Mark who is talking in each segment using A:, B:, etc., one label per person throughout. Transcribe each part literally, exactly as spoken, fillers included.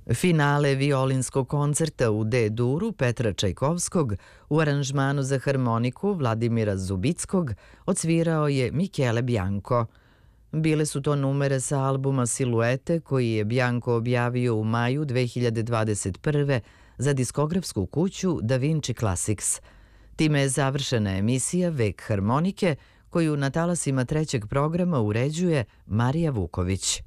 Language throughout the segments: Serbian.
A: Finale violinskog koncerta u D-duru Petra Čajkovskog u aranžmanu za harmoniku Vladimira Zubickog odsvirao je Michele Bianco. Bile su to numere sa albuma Siluete koji je Bianco objavio u maju dve hiljade dvadeset prve. za diskografsku kuću Da Vinci Classics. Time je završena emisija Vek harmonike koju na talasima trećeg programa uređuje Marija Vuković.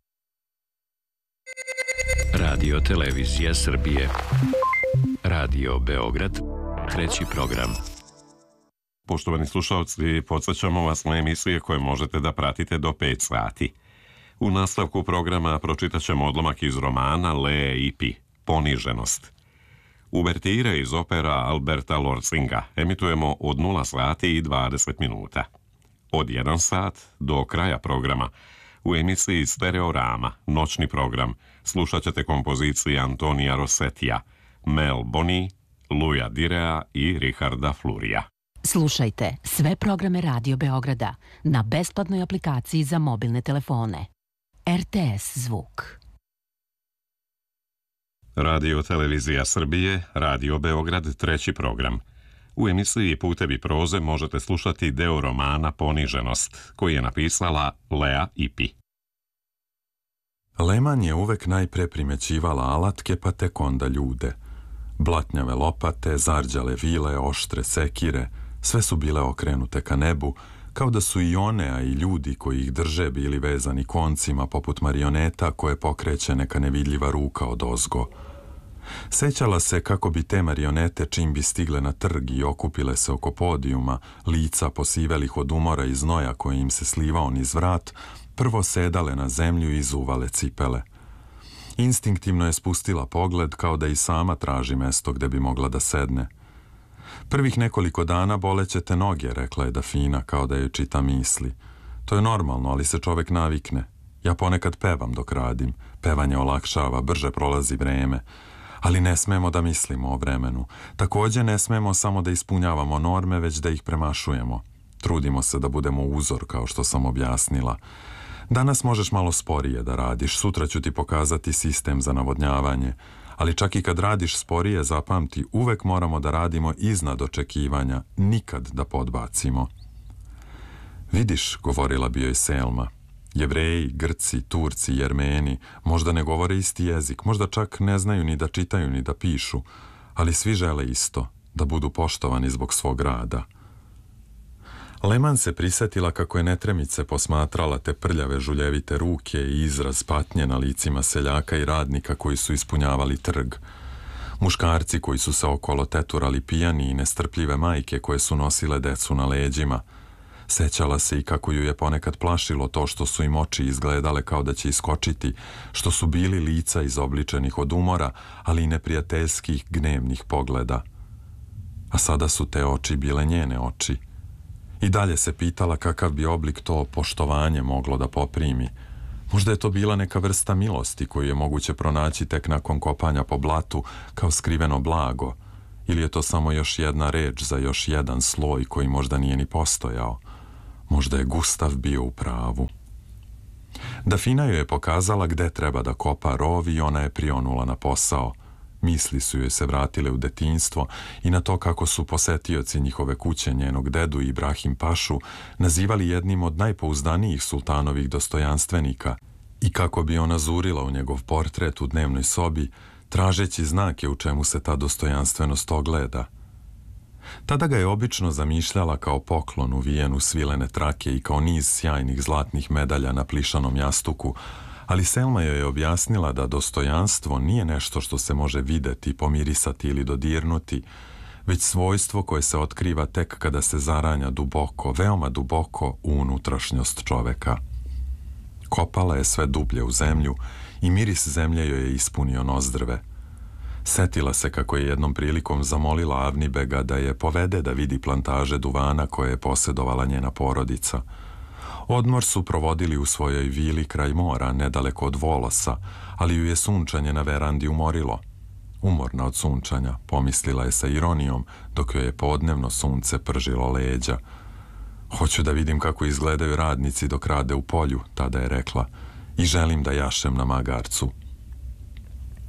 B: Radio Televizija Srbije. Radio Beograd, treći program.
C: Poštovani slušalci, podsjećamo vas na emisije koje možete da pratite do pet sati. U nastavku programa pročitat ćemo odlomak iz romana Lee i Pi, Poniženost. Uvertire iz opera Alberta Lorzinga emitujemo od nula sati i dvadeset minuta. Od jedan sat do kraja programa u emisiji Stereorama, noćni program, slušat ćete kompozicije Antonija Rossetija, Mel Boni, Luja Direa i Richarda Flurija.
D: Slušajte sve programe Radio Beograda na besplatnoj aplikaciji za mobilne telefone. R T S Zvuk.
C: Radio Televizija Srbije, Radio Beograd, treći program. U emisiji Putevi proze možete slušati deo romana Poniženost, koji je napisala Lea Ipi.
E: Leman je uvek najpre primećivala alatke, pa tek onda ljude. Blatnjave lopate, zarđale vile, oštre sekire, sve su bile okrenute ka nebu, kao da su i one, a i ljudi koji ih drže bili vezani koncima poput marioneta koje pokreće neka nevidljiva ruka od ozgo. Sećala se kako bi te marionete čim bi stigle na trg i okupile se oko podijuma, lica posivelih od umora i znoja koji im se slivao niz vrat, prvo sedale na zemlju i izuvale cipele. Instinktivno je spustila pogled kao da i sama traži mesto gde bi mogla da sedne. Prvih nekoliko dana boleće te noge, rekla je Dafina, kao da joj čita misli. To je normalno, ali se čovek navikne. Ja ponekad pevam dok radim. Pevanje olakšava, brže prolazi vreme. Ali ne smemo da mislimo o vremenu. Takođe ne smemo samo da ispunjavamo norme, već da ih premašujemo. Trudimo se da budemo uzor, kao što sam objasnila. Danas možeš malo sporije da radiš, sutra ću ti pokazati sistem za navodnjavanje. Ali čak i kad radiš sporije, zapamti, uvek moramo da radimo iznad očekivanja, nikad da podbacimo. Vidiš, govorila bi joj Selma, Jevreji, Grci, Turci, Jermeni možda ne govore isti jezik, možda čak ne znaju ni da čitaju ni da pišu, ali svi žele isto, da budu poštovani zbog svog rada. Leman se prisetila kako je netremice posmatrala te prljave žuljevite ruke i izraz patnje na licima seljaka i radnika koji su ispunjavali trg. Muškarci koji su se okolo teturali pijani i nestrpljive majke koje su nosile decu na leđima. Sećala se i kako ju je ponekad plašilo to što su im oči izgledale kao da će iskočiti, što su bili lica izobličenih od umora, ali i neprijateljskih gnevnih pogleda. A sada su te oči bile njene oči. I dalje se pitala kakav bi oblik to poštovanje moglo da poprimi. Možda je to bila neka vrsta milosti koju je moguće pronaći tek nakon kopanja po blatu kao skriveno blago, ili je to samo još jedna reč za još jedan sloj koji možda nije ni postojao. Možda je Gustav bio u pravu. Dafina joj je pokazala gde treba da kopa rov i ona je prionula na posao. Misli su joj se vratile u detinjstvo i na to kako su posetioci njihove kuće njenog dedu Ibrahim Pašu nazivali jednim od najpouzdanijih sultanovih dostojanstvenika i kako bi ona zurila u njegov portret u dnevnoj sobi, tražeći znake u čemu se ta dostojanstvenost ogleda. Tada ga je obično zamišljala kao poklon uvijen u svilene trake i kao niz sjajnih zlatnih medalja na plišanom jastuku, ali Selma joj je objasnila da dostojanstvo nije nešto što se može videti, pomirisati ili dodirnuti, već svojstvo koje se otkriva tek kada se zaranja duboko, veoma duboko u unutrašnjost čoveka. Kopala je sve dublje u zemlju i miris zemlje joj je ispunio nozdrve. Setila se kako je jednom prilikom zamolila Avnibega da je povede da vidi plantaže duvana koje je posjedovala njena porodica. Odmor su provodili u svojoj vili kraj mora, nedaleko od Volosa, ali ju je sunčanje na verandi umorilo. Umorna od sunčanja, pomislila je sa ironijom, dok joj je podnevno sunce pržilo leđa. Hoću da vidim kako izgledaju radnici dok rade u polju, tada je rekla, i želim da jašem na magarcu.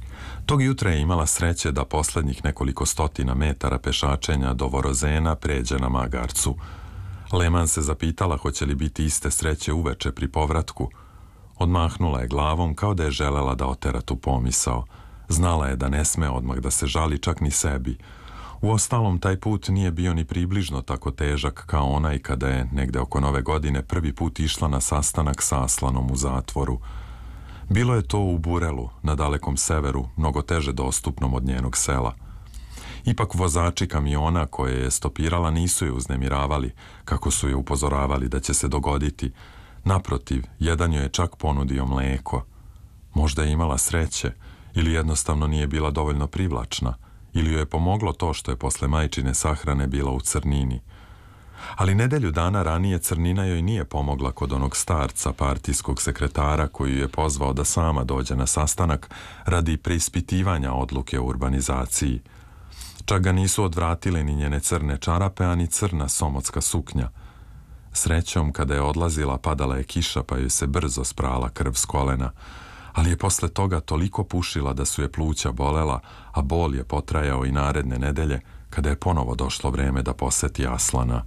E: Tog jutra je imala sreće da poslednjih nekoliko stotina metara pešačenja do Vorozena pređe na magarcu. Leman se zapitala hoće li biti iste sreće uveče pri povratku. Odmahnula je glavom kao da je želela da otera tu pomisao. Znala je da ne sme odmah da se žali čak ni sebi. Uostalom, taj put nije bio ni približno tako težak kao onaj kada je, negde oko nove godine, prvi put išla na sastanak sa Aslanom u zatvoru. Bilo je to u Burelu, na dalekom severu, mnogo teže dostupnom od njenog sela. Ipak vozači kamiona koje je stopirala nisu je uznemiravali, kako su je upozoravali da će se dogoditi. Naprotiv, jedan joj je čak ponudio mleko. Možda je imala sreće, ili jednostavno nije bila dovoljno privlačna, ili joj je pomoglo to što je posle majčine sahrane bila u crnini. Ali nedelju dana ranije crnina joj nije pomogla kod onog starca, partijskog sekretara koji ju je pozvao da sama dođe na sastanak radi preispitivanja odluke o urbanizaciji. Čak ga nisu odvratile ni njene crne čarape, ani crna somotska suknja. Srećom, kada je odlazila, padala je kiša pa joj se brzo sprala krv s kolena, ali je posle toga toliko pušila da su je pluća bolela, a bol je potrajao i naredne nedelje, kada je ponovo došlo vreme da poseti Aslana.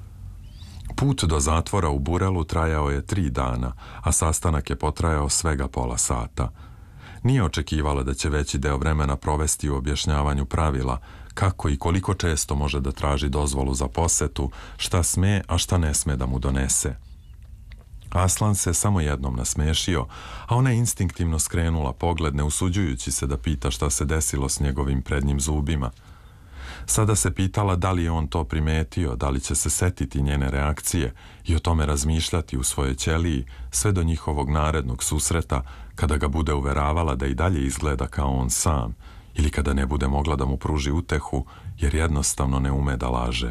E: Put do zatvora u Burelu trajao je tri dana, a sastanak je potrajao svega pola sata. Nije očekivala da će veći deo vremena provesti u objašnjavanju pravila, kako i koliko često može da traži dozvolu za posetu, šta sme, a šta ne sme da mu donese. Aslan se samo jednom nasmešio, a ona je instinktivno skrenula pogled, ne usuđujući se da pita šta se desilo s njegovim prednjim zubima. Sada se pitala da li je on to primetio, da li će se setiti njene reakcije i o tome razmišljati u svojoj ćeliji sve do njihovog narednog susreta, kada ga bude uveravala da i dalje izgleda kao on sam, ili kada ne bude mogla da mu pruži utehu, jer jednostavno ne ume da laže.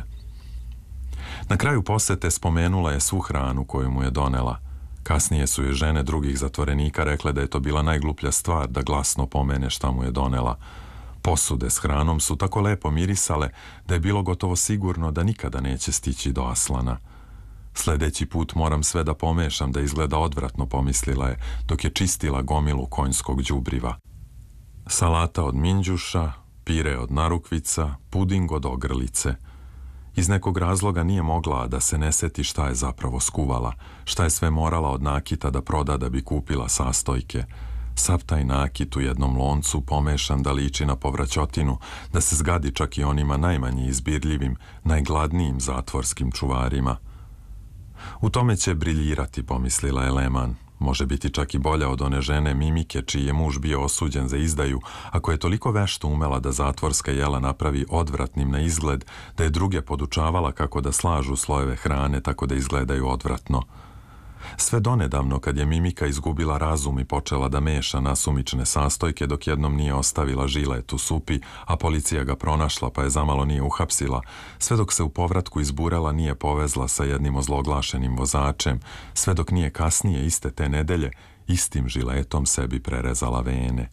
E: Na kraju posete spomenula je svu hranu koju mu je donela. Kasnije su joj žene drugih zatvorenika rekle da je to bila najgluplja stvar da glasno pomene šta mu je donela. Posude s hranom su tako lepo mirisale da je bilo gotovo sigurno da nikada neće stići do Aslana. Sledeći put moram sve da pomešam da izgleda odvratno, pomislila je, dok je čistila gomilu konjskog đubriva. Salata od minđuša, pire od narukvica, puding od ogrlice. Iz nekog razloga nije mogla da se ne seti šta je zapravo skuvala, šta je sve morala od nakita da proda da bi kupila sastojke. Sav taj nakit u jednom loncu pomešan da liči na povraćotinu, da se zgadi čak i onima najmanje izbirljivim, najgladnijim zatvorskim čuvarima. U tome će briljirati, pomislila je Leman. Može biti čak i bolja od one žene Mimike, čiji je muž bio osuđen za izdaju, ako je toliko vešto umela da zatvorska jela napravi odvratnim na izgled, da je druge podučavala kako da slažu slojeve hrane tako da izgledaju odvratno. Sve donedavno, kad je Mimika izgubila razum i počela da meša nasumične sastojke dok jednom nije ostavila žilet u supi, a policija ga pronašla pa je zamalo nije uhapsila, sve dok se u povratku iz Burela nije povezla sa jednim ozloglašenim vozačem, sve dok nije kasnije iste te nedelje istim žiletom sebi prerezala vene.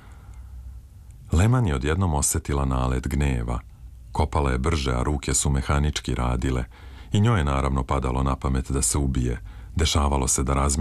E: Leman je odjednom osetila nalet gneva. Kopala je brže, a ruke su mehanički radile. I njoj je naravno padalo na pamet da se ubije. Dešavalo se da razmišlja